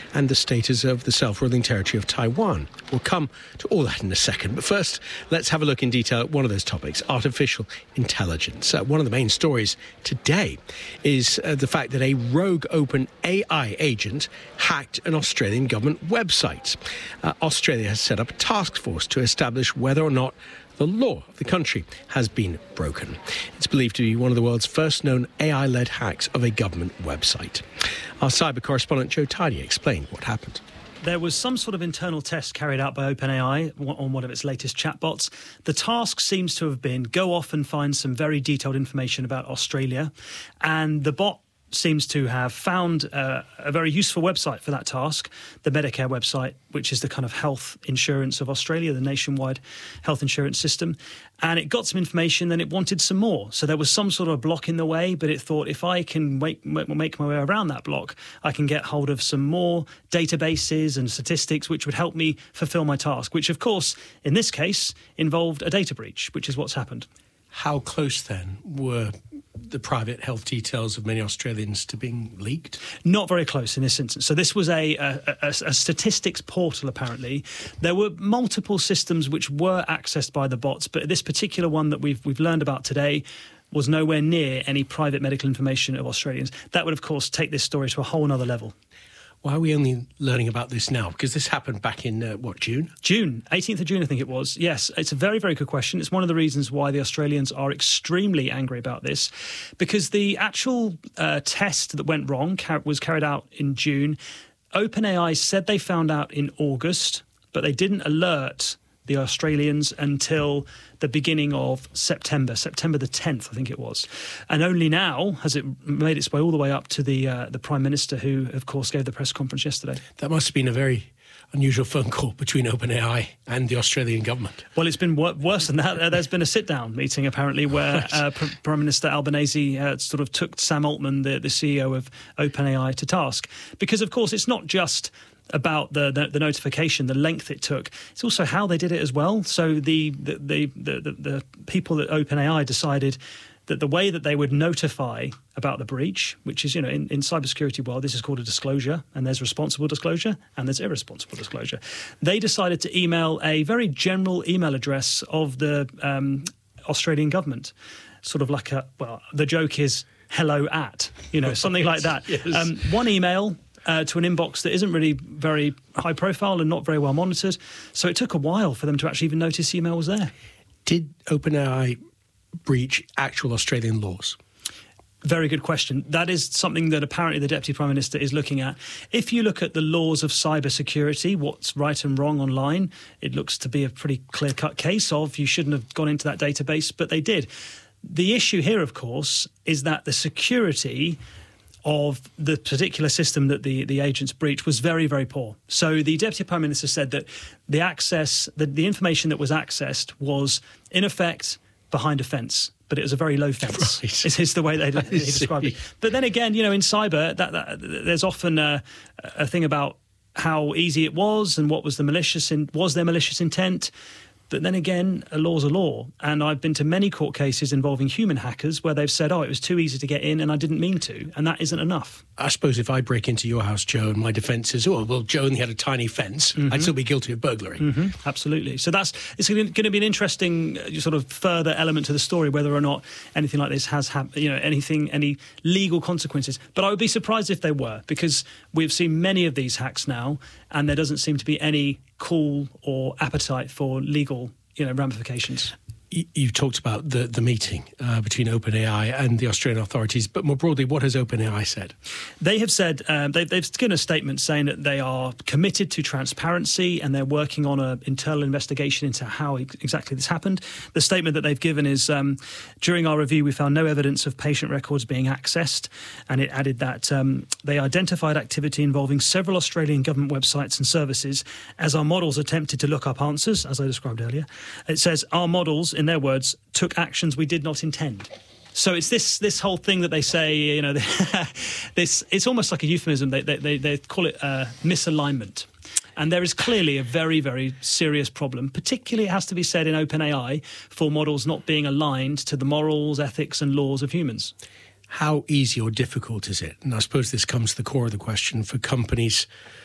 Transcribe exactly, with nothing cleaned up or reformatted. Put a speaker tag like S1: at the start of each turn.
S1: and the status of the self-ruling territory of Taiwan. We'll come to all that in a second. But first, let's have a look in detail at one of those topics, artificial intelligence. Uh, one of the main stories today is uh, the fact that a rogue open A I agent hacked an Australian government website. Uh, Australia has set up a task force to establish whether or not the law of the country has been broken. It's believed to be one of the world's first known A I-led hacks of a government website. Our cyber correspondent Joe Tidy explained what happened.
S2: There was some sort of internal test carried out by OpenAI on one of its latest chatbots. The task seems to have been go off and find some very detailed information about Australia, and the bot seems to have found uh, a very useful website for that task, the Medicare website, which is the kind of health insurance of Australia, the nationwide health insurance system. And it got some information, then it wanted some more. So there was some sort of block in the way, but it thought if I can make, make my way around that block, I can get hold of some more databases and statistics which would help me fulfill my task, which, of course, in this case, involved a data breach, which is what's happened.
S1: How close, then, were the private health details of many Australians to being leaked?
S2: Not very close in this instance. So this was a, a, a, a statistics portal, apparently. There were multiple systems which were accessed by the bots, but this particular one that we've we've learned about today was nowhere near any private medical information of Australians. That would, of course, take this story to a whole other level.
S1: Why are we only learning about this now? Because this happened back in, uh, what, June?
S2: June, eighteenth of June, I think it was. Yes, it's a very, very good question. It's one of the reasons why the Australians are extremely angry about this, because the actual uh, test that went wrong car- was carried out in June. OpenAI said they found out in August, but they didn't alert the Australians until the beginning of September, September the tenth, I think it was. And only now has it made its way all the way up to the uh, the Prime Minister, who, of course, gave the press conference yesterday.
S1: That must have been a very unusual phone call between OpenAI and the Australian government.
S2: Well, it's been wor- worse than that. There's been a sit-down meeting, apparently, where uh, P- Prime Minister Albanese uh, sort of took Sam Altman, the, the C E O of OpenAI, to task. Because, of course, it's not just about the, the the notification, the length it took. It's also how they did it as well. So the the the, the, the, the people at OpenAI decided that the way that they would notify about the breach, which is, you know, in, in cybersecurity world, this is called a disclosure, and there's responsible disclosure and there's irresponsible disclosure. They decided to email a very general email address of the um, Australian government, sort of like a, well, the joke is hello at, you know, something like that.
S1: Yes.
S2: Um, one email Uh, to an inbox that isn't really very high profile and not very well monitored. So it took a while for them to actually even notice the email was there.
S1: Did OpenAI breach actual Australian laws?
S2: Very good question. That is something that apparently the Deputy Prime Minister is looking at. If you look at the laws of cybersecurity, what's right and wrong online, it looks to be a pretty clear-cut case of you shouldn't have gone into that database, but they did. The issue here, of course, is that the security of the particular system that the, the agents breached was very, very poor. So the Deputy Prime Minister said that the access, the, the information that was accessed was, in effect, behind a fence. But it was a very low fence,
S1: right.
S2: is, is the way they, they described it. But then again, you know, in cyber, that, that, there's often a, a thing about how easy it was and what was the malicious, in, was there malicious intent? But then again, a law's a law. And I've been to many court cases involving human hackers where they've said, oh, it was too easy to get in and I didn't mean to. And that isn't enough.
S1: I suppose if I break into your house, Joe, and my defence is, oh, well, Joe only had a tiny fence, mm-hmm. I'd still be guilty of burglary.
S2: Mm-hmm. Absolutely. So that's it's going to be an interesting uh, sort of further element to the story, whether or not anything like this has happened, you know, anything, any legal consequences. But I would be surprised if there were, because we've seen many of these hacks now, and there doesn't seem to be any call or appetite for legal, you know, ramifications.
S1: You've talked about the, the meeting uh, between OpenAI and the Australian authorities, but more broadly, what has OpenAI said?
S2: They have said, um, they, they've given a statement saying that they are committed to transparency and they're working on an internal investigation into how exactly this happened. The statement that they've given is, um, during our review, we found no evidence of patient records being accessed, and it added that um, they identified activity involving several Australian government websites and services as our models attempted to look up answers, as I described earlier. It says our models, in their words, took actions we did not intend. So it's this this whole thing that they say, you know, this it's almost like a euphemism. They they they call it uh, misalignment. And there is clearly a very, very serious problem, particularly, it has to be said, in OpenAI, for models not being aligned to the morals, ethics and laws of humans.
S1: How easy or difficult is it? And I suppose this comes to the core of the question for companies